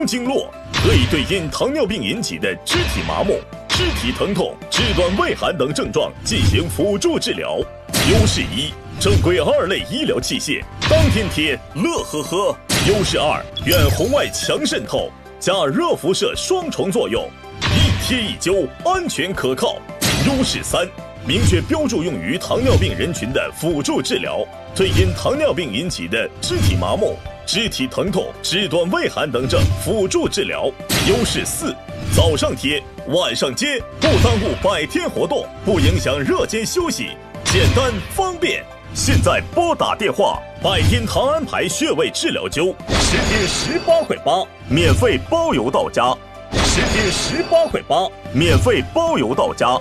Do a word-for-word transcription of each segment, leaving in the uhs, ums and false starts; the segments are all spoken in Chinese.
经络，可以对因糖尿病引起的肢体麻木、肢体疼痛、肢端畏寒等症状进行辅助治疗。优势一，正规二类医疗器械，当天贴，乐呵呵。优势二，远红外强渗透加热辐射双重作用，一贴一灸，安全可靠。优势三，明确标注用于糖尿病人群的辅助治疗，对因糖尿病引起的肢体麻木、肢体疼痛、肢端畏寒等症辅助治疗。优势四，早上贴，晚上接，不耽误百天活动，不影响热间休息，简单方便。现在拨打电话，百天糖安牌穴位治疗灸，十天十八块八，免费包邮到家。十天十八块八，免费包邮到家。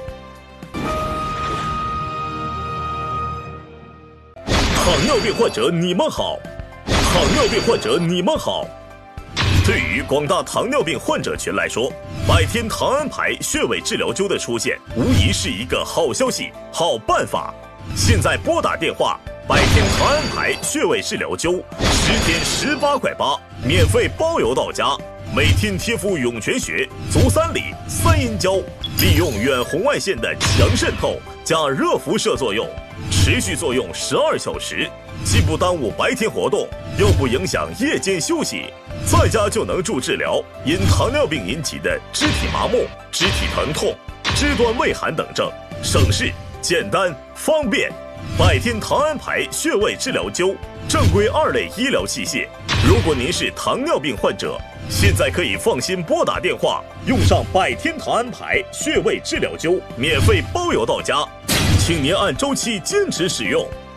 糖尿病患者你们好，糖尿病患者你们好。对于广大糖尿病患者群来说，百天糖安牌穴位治疗灸的出现，无疑是一个好消息、好办法。现在拨打电话，百天糖安牌穴位治疗灸，十天十八块八，免费包邮到家。每天贴敷涌泉穴、足三里、三阴交，利用远红外线的强渗透加热辐射作用，持续作用十二小时，既不耽误白天活动，又不影响夜间休息，在家就能助治疗因糖尿病引起的肢体麻木、肢体疼痛、肢端畏寒等症，省事、简单、方便。百天糖安牌穴位治疗灸，正规二类医疗器械。如果您是糖尿病患者，现在可以放心拨打电话，用上百天糖安牌穴位治疗灸，免费包邮到家，请您按周期坚持使用。